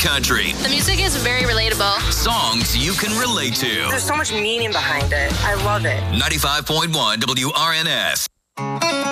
country. The music is very relatable. Songs you can relate to. There's so much meaning behind it. I love it. 95.1 WRNS.